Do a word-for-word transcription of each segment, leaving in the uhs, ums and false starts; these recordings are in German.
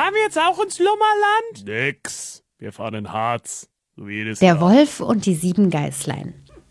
Fahren wir jetzt auch ins Lummerland? Nix. Wir fahren in Harz. So wie jedes Der Jahr. Wolf und die sieben Geißlein.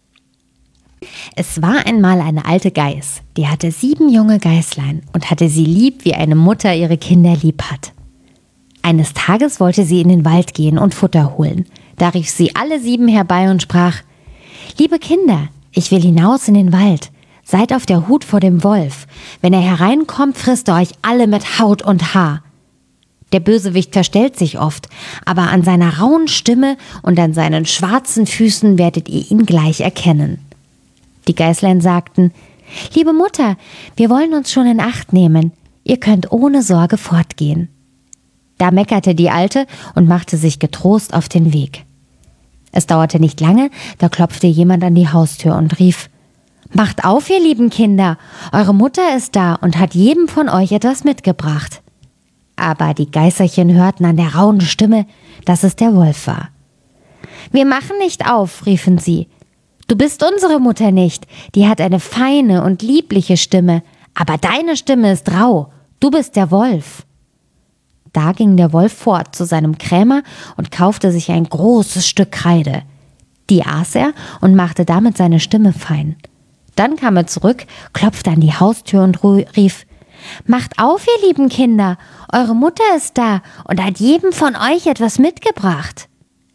Es war einmal eine alte Geiß, die hatte sieben junge Geißlein und hatte sie lieb, wie eine Mutter ihre Kinder lieb hat. Eines Tages wollte sie in den Wald gehen und Futter holen. Da rief sie alle sieben herbei und sprach: Liebe Kinder, ich will hinaus in den Wald. Seid auf der Hut vor dem Wolf. Wenn er hereinkommt, frisst er euch alle mit Haut und Haar. Der Bösewicht verstellt sich oft, aber an seiner rauen Stimme und an seinen schwarzen Füßen werdet ihr ihn gleich erkennen. Die Geißlein sagten: Liebe Mutter, wir wollen uns schon in Acht nehmen. Ihr könnt ohne Sorge fortgehen. Da meckerte die Alte und machte sich getrost auf den Weg. Es dauerte nicht lange, da klopfte jemand an die Haustür und rief: Macht auf, ihr lieben Kinder, eure Mutter ist da und hat jedem von euch etwas mitgebracht. Aber die Geißerchen hörten an der rauen Stimme, dass es der Wolf war. Wir machen nicht auf, riefen sie. Du bist unsere Mutter nicht, die hat eine feine und liebliche Stimme, aber deine Stimme ist rau, du bist der Wolf. Da ging der Wolf fort zu seinem Krämer und kaufte sich ein großes Stück Kreide. Die aß er und machte damit seine Stimme fein. Dann kam er zurück, klopfte an die Haustür und rief: Macht auf, ihr lieben Kinder, eure Mutter ist da und hat jedem von euch etwas mitgebracht.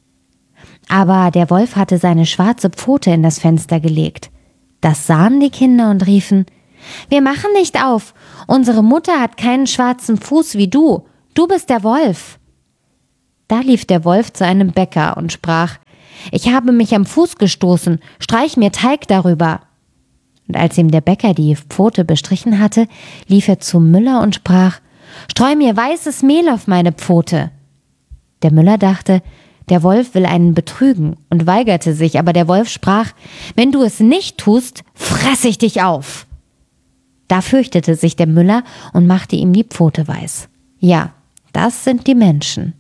Aber der Wolf hatte seine schwarze Pfote in das Fenster gelegt. Das sahen die Kinder und riefen: Wir machen nicht auf, unsere Mutter hat keinen schwarzen Fuß wie du, du bist der Wolf. Da lief der Wolf zu einem Bäcker und sprach: Ich habe mich am Fuß gestoßen, streich mir Teig darüber. Und als ihm der Bäcker die Pfote bestrichen hatte, lief er zum Müller und sprach: Streu mir weißes Mehl auf meine Pfote. Der Müller dachte, der Wolf will einen betrügen und weigerte sich, aber der Wolf sprach: Wenn du es nicht tust, fress ich dich auf. Da fürchtete sich der Müller und machte ihm die Pfote weiß. Ja, das sind die Menschen.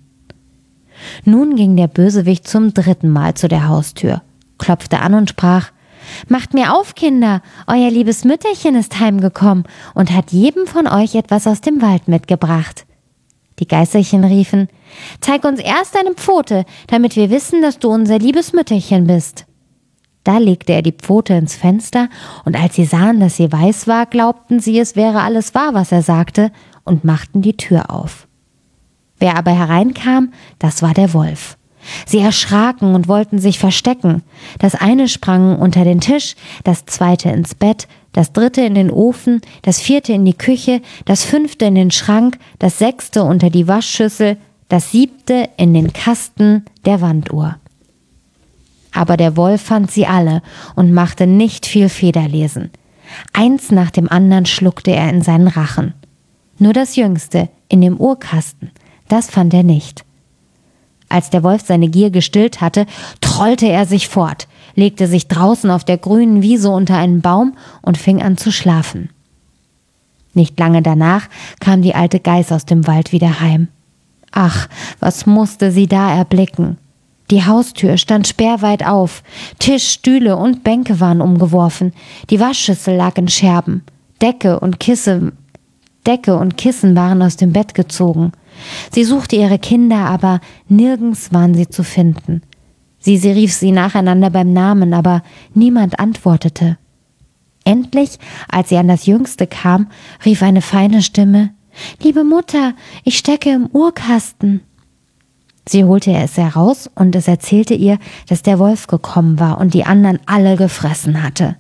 Nun ging der Bösewicht zum dritten Mal zu der Haustür, klopfte an und sprach: Macht mir auf, Kinder, euer liebes Mütterchen ist heimgekommen und hat jedem von euch etwas aus dem Wald mitgebracht. Die Geißerchen riefen: Zeig uns erst deine Pfote, damit wir wissen, dass du unser liebes Mütterchen bist. Da legte er die Pfote ins Fenster, und als sie sahen, dass sie weiß war, glaubten sie, es wäre alles wahr, was er sagte, und machten die Tür auf. Wer aber hereinkam, das war der Wolf. Sie erschraken und wollten sich verstecken. Das eine sprang unter den Tisch, das zweite ins Bett, das dritte in den Ofen, das vierte in die Küche, das fünfte in den Schrank, das sechste unter die Waschschüssel, das siebte in den Kasten der Wanduhr. Aber der Wolf fand sie alle und machte nicht viel Federlesen. Eins nach dem anderen schluckte er in seinen Rachen. Nur das Jüngste, in dem Uhrkasten, das fand er nicht. Als der Wolf seine Gier gestillt hatte, trollte er sich fort, legte sich draußen auf der grünen Wiese unter einen Baum und fing an zu schlafen. Nicht lange danach kam die alte Geiß aus dem Wald wieder heim. Ach, was musste sie da erblicken! Die Haustür stand sperrweit auf, Tisch, Stühle und Bänke waren umgeworfen, die Waschschüssel lag in Scherben, Decke und Kissen, Decke und Kissen waren aus dem Bett gezogen. Sie suchte ihre Kinder, aber nirgends waren sie zu finden. Sie, sie rief sie nacheinander beim Namen, aber niemand antwortete. Endlich, als sie an das Jüngste kam, rief eine feine Stimme: »Liebe Mutter, ich stecke im Uhrkasten.« Sie holte es heraus und es erzählte ihr, dass der Wolf gekommen war und die anderen alle gefressen hatte.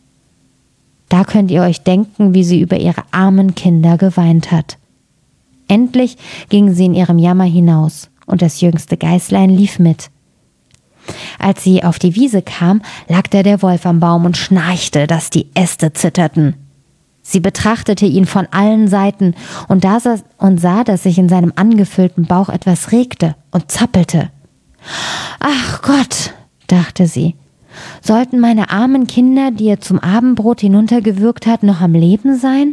Da könnt ihr euch denken, wie sie über ihre armen Kinder geweint hat. Endlich ging sie in ihrem Jammer hinaus und das jüngste Geißlein lief mit. Als sie auf die Wiese kam, lag da der Wolf am Baum und schnarchte, dass die Äste zitterten. Sie betrachtete ihn von allen Seiten und, da sah, und sah, dass sich in seinem angefüllten Bauch etwas regte und zappelte. »Ach Gott«, dachte sie, »sollten meine armen Kinder, die er zum Abendbrot hinuntergewürgt hat, noch am Leben sein?«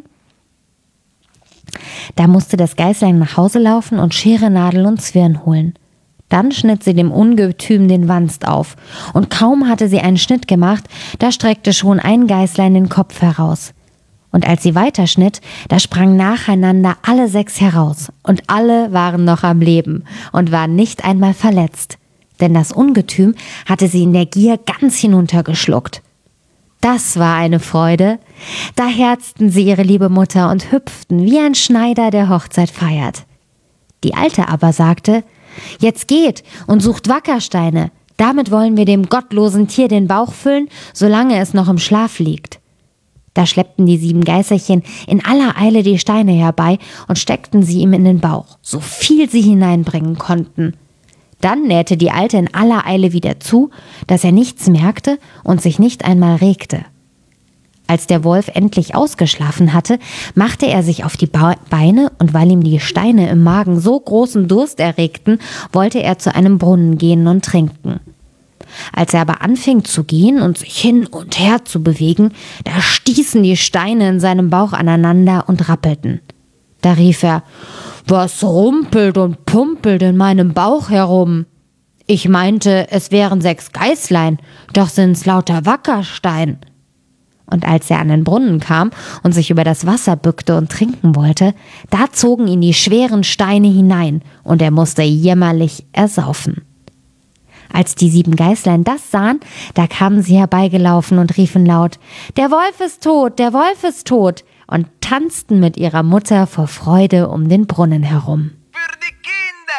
Da musste das Geißlein nach Hause laufen und Schere, Nadel und Zwirn holen. Dann schnitt sie dem Ungetüm den Wanst auf, und kaum hatte sie einen Schnitt gemacht, da streckte schon ein Geißlein den Kopf heraus. Und als sie weiterschnitt, da sprangen nacheinander alle sechs heraus und alle waren noch am Leben und waren nicht einmal verletzt, denn das Ungetüm hatte sie in der Gier ganz hinuntergeschluckt. Das war eine Freude. Da herzten sie ihre liebe Mutter und hüpften, wie ein Schneider, der Hochzeit feiert. Die Alte aber sagte: »Jetzt geht und sucht Wackersteine. Damit wollen wir dem gottlosen Tier den Bauch füllen, solange es noch im Schlaf liegt.« Da schleppten die sieben Geißerchen in aller Eile die Steine herbei und steckten sie ihm in den Bauch, so viel sie hineinbringen konnten. Dann nähte die Alte in aller Eile wieder zu, dass er nichts merkte und sich nicht einmal regte. Als der Wolf endlich ausgeschlafen hatte, machte er sich auf die Beine, und weil ihm die Steine im Magen so großen Durst erregten, wollte er zu einem Brunnen gehen und trinken. Als er aber anfing zu gehen und sich hin und her zu bewegen, da stießen die Steine in seinem Bauch aneinander und rappelten. Da rief er: »Was rumpelt und pumpelt in meinem Bauch herum? Ich meinte, es wären sechs Geißlein, doch sind's lauter Wackerstein.« Und als er an den Brunnen kam und sich über das Wasser bückte und trinken wollte, da zogen ihn die schweren Steine hinein und er musste jämmerlich ersaufen. Als die sieben Geißlein das sahen, da kamen sie herbeigelaufen und riefen laut: »Der Wolf ist tot, der Wolf ist tot!« und tanzten mit ihrer Mutter vor Freude um den Brunnen herum.